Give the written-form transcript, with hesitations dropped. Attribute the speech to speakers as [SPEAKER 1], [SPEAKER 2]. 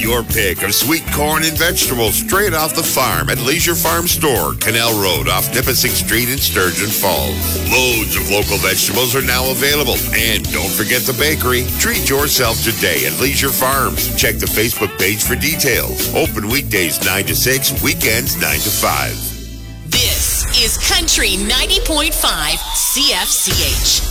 [SPEAKER 1] your pick of sweet corn and vegetables straight off the farm at Leisure Farm Store, Canal Road off Nipissing Street in Sturgeon Falls. Loads of local vegetables are now available. And don't forget the bakery. Treat yourself today at Leisure Farms. Check the Facebook page for details. Open weekdays 9 to 6, weekends 9 to 5.
[SPEAKER 2] This is Country 90.5 CFCH.